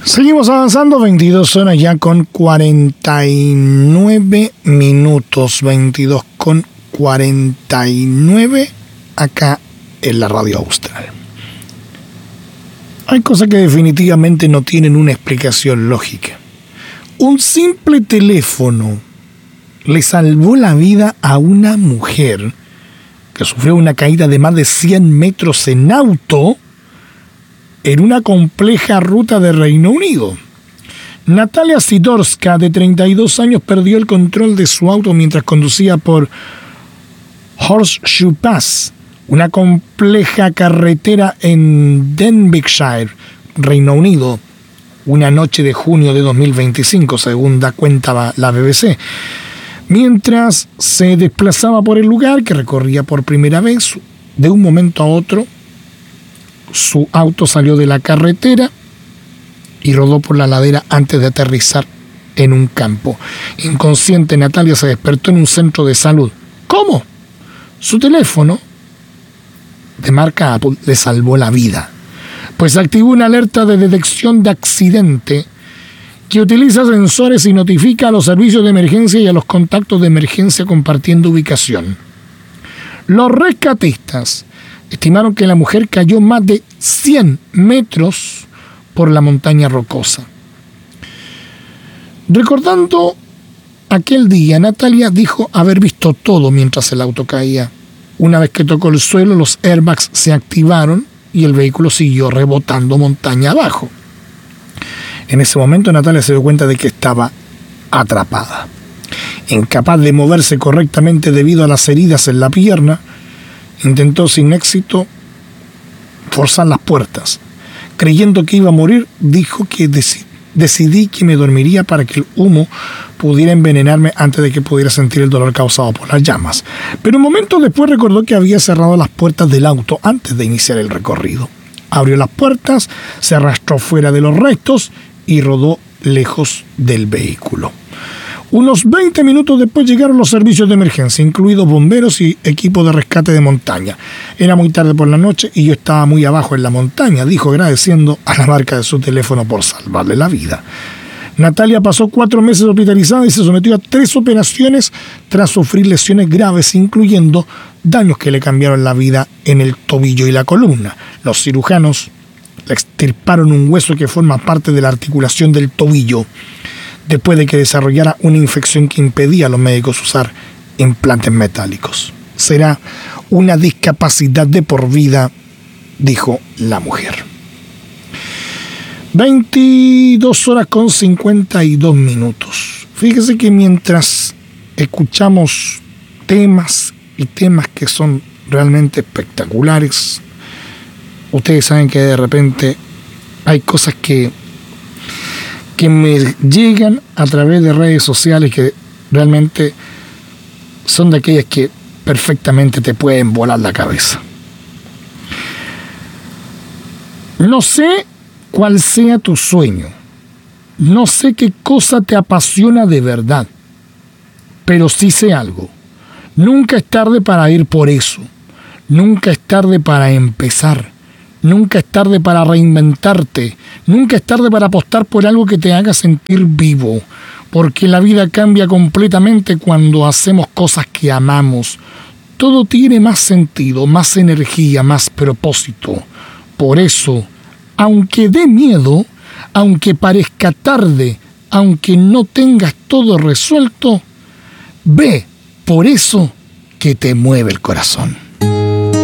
Seguimos avanzando, 22 horas ya con 49 minutos, 22 con 49 acá en la Radio Austral. Hay cosas que definitivamente no tienen una explicación lógica. Un simple teléfono le salvó la vida a una mujer que sufrió una caída de más de 100 metros en auto en una compleja ruta de Reino Unido. Natalia Sidorska, de 32 años, perdió el control de su auto mientras conducía por Horseshoe Pass, una compleja carretera en Denbighshire, Reino Unido, una noche de junio de 2025, según da cuenta la BBC. Mientras se desplazaba por el lugar que recorría por primera vez, de un momento a otro, su auto salió de la carretera y rodó por la ladera antes de aterrizar en un campo. Inconsciente, Natalia se despertó en un centro de salud. ¿Cómo? Su teléfono de marca Apple le salvó la vida, pues activó una alerta de detección de accidente que utiliza sensores y notifica a los servicios de emergencia y a los contactos de emergencia compartiendo ubicación. Los rescatistas estimaron que la mujer cayó más de 100 metros por la montaña rocosa. Recordando aquel día, Natalia dijo haber visto todo mientras el auto caía. Una vez que tocó el suelo, los airbags se activaron y el vehículo siguió rebotando montaña abajo. En ese momento, Natalia se dio cuenta de que estaba atrapada. Incapaz de moverse correctamente debido a las heridas en la pierna, intentó sin éxito forzar las puertas. Creyendo que iba a morir, dijo que decidí que me dormiría para que el humo pudiera envenenarme antes de que pudiera sentir el dolor causado por las llamas. Pero un momento después recordó que había cerrado las puertas del auto antes de iniciar el recorrido. Abrió las puertas, se arrastró fuera de los restos y rodó lejos del vehículo. Unos 20 minutos después llegaron los servicios de emergencia, incluidos bomberos y equipo de rescate de montaña. Era muy tarde por la noche y yo estaba muy abajo en la montaña, dijo, agradeciendo a la marca de su teléfono por salvarle la vida. Natalia pasó 4 meses hospitalizada y se sometió a 3 operaciones tras sufrir lesiones graves, incluyendo daños que le cambiaron la vida en el tobillo y la columna. Los cirujanos le extirparon un hueso que forma parte de la articulación del tobillo, después de que desarrollara una infección que impedía a los médicos usar implantes metálicos. Será una discapacidad de por vida, dijo la mujer. 22 horas con 52 minutos. Fíjese que mientras escuchamos temas y temas que son realmente espectaculares, ustedes saben que de repente hay cosas que me llegan a través de redes sociales que realmente son de aquellas que perfectamente te pueden volar la cabeza. No sé cuál sea tu sueño, no sé qué cosa te apasiona de verdad, pero sí sé algo: nunca es tarde para ir por eso, nunca es tarde para empezar. Nunca es tarde para reinventarte. Nunca es tarde para apostar por algo que te haga sentir vivo. Porque la vida cambia completamente cuando hacemos cosas que amamos. Todo tiene más sentido, más energía, más propósito. Por eso, aunque dé miedo, aunque parezca tarde, aunque no tengas todo resuelto, ve por eso que te mueve el corazón.